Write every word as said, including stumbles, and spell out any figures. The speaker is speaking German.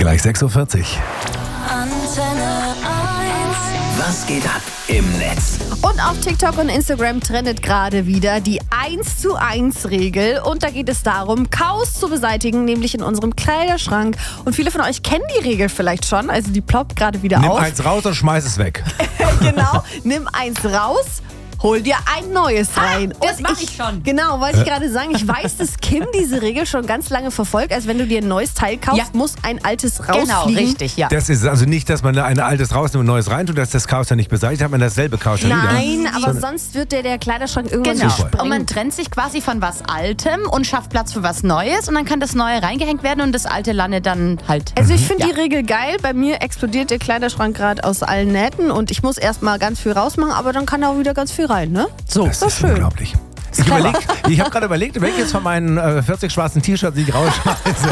Gleich sechs Uhr vierzig. Antenne eins. Was geht ab im Netz? Und auf TikTok und Instagram trendet gerade wieder die eins zu eins Regel. Und da geht es darum, Chaos zu beseitigen, nämlich in unserem Kleiderschrank. Und viele von euch kennen die Regel vielleicht schon, also die ploppt gerade wieder Nimm auf. eins raus und schmeiß es weg. Genau, nimm eins raus. Hol dir ein neues rein. das Und mach ich schon. Genau, wollte ich gerade sagen. Ich weiß, dass Kim diese Regel schon ganz lange verfolgt. Also wenn du dir ein neues Teil kaufst, Ja. muss ein altes rausfliegen. Genau, richtig, ja. Das ist also nicht, dass man ein altes rausnimmt und ein neues reintut, dass das Chaos dann nicht beseitigt, hat man dasselbe Chaos schon wieder. Nein, aber Sondern- sonst wird der, der Kleiderschrank irgendwann Genau. so Und man sprengen. trennt sich quasi von was Altem und schafft Platz für was Neues und dann kann das Neue reingehängt werden und das Alte landet dann halt. Also ich finde Ja. die Regel geil. Bei mir explodiert der Kleiderschrank gerade aus allen Nähten und ich muss erstmal ganz viel rausmachen, aber dann kann da auch wieder ganz viel rein, ne? So, Das ist unglaublich. Ich, überleg, ich habe gerade überlegt, welches von meinen äh, vierzig schwarzen T-Shirts ich rausschmeiße.